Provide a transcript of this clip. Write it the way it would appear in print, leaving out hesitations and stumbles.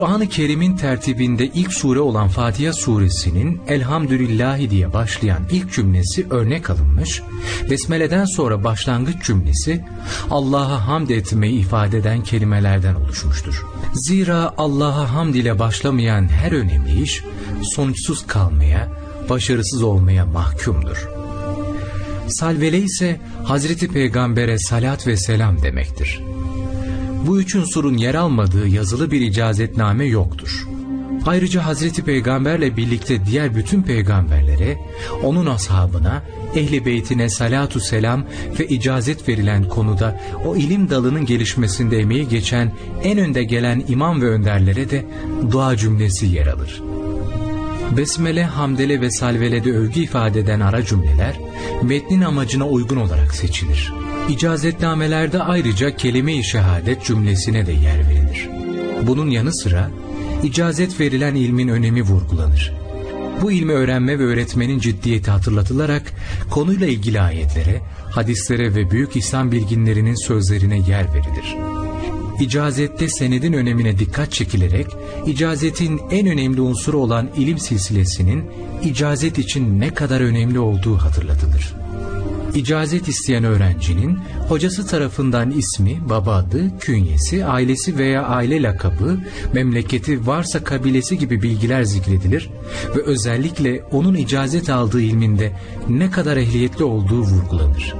Kur'an-ı Kerim'in tertibinde ilk sure olan Fatiha suresinin Elhamdülillahi diye başlayan ilk cümlesi örnek alınmış, Besmele'den sonra başlangıç cümlesi Allah'a hamd etmeyi ifade eden kelimelerden oluşmuştur. Zira Allah'a hamd ile başlamayan her önemli iş sonuçsuz kalmaya, başarısız olmaya mahkumdur. Salvele ise Hazreti Peygamber'e salat ve selam demektir. Bu üç unsurun yer almadığı yazılı bir icazetname yoktur. Ayrıca Hazreti Peygamberle birlikte diğer bütün peygamberlere, onun ashabına, ehli beytine salatu selam ve icazet verilen konuda o ilim dalının gelişmesinde emeği geçen en önde gelen imam ve önderlere de dua cümlesi yer alır. Besmele, hamdele ve salvelede övgü ifade eden ara cümleler, metnin amacına uygun olarak seçilir. İcazetnamelerde ayrıca kelime-i şehadet cümlesine de yer verilir. Bunun yanı sıra icazet verilen ilmin önemi vurgulanır. Bu ilmi öğrenme ve öğretmenin ciddiyeti hatırlatılarak konuyla ilgili ayetlere, hadislere ve büyük İslam bilginlerinin sözlerine yer verilir. İcazette senedin önemine dikkat çekilerek icazetin en önemli unsuru olan ilim silsilesinin icazet için ne kadar önemli olduğu hatırlatılır. İcazet isteyen öğrencinin hocası tarafından ismi, baba adı, künyesi, ailesi veya aile lakabı, memleketi varsa kabilesi gibi bilgiler zikredilir ve özellikle onun icazet aldığı ilminde ne kadar ehliyetli olduğu vurgulanır.